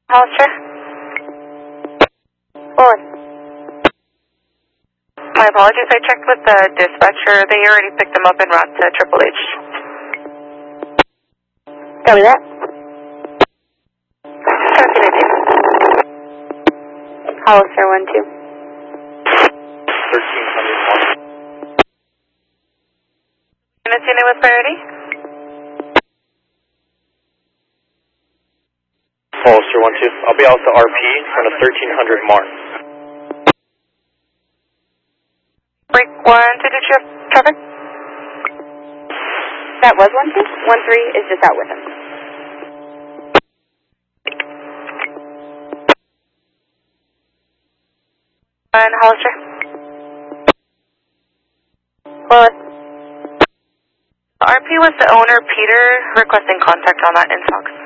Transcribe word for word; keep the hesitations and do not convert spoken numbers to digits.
Hollister. Forward. My apologies, I checked with the dispatcher. They already picked them up en route to Triple H. Copy that. Copy that, team. Hollister, one two. thirteen hundred one. Units unit with priority? Hollister, one two. I'll be out to R P in front of thirteen hundred Martin. Break one two, did you have traffic? That was one two. One three is just out with him. And Hollister. Forward. R P was the owner, Peter, requesting contact on that in Fox.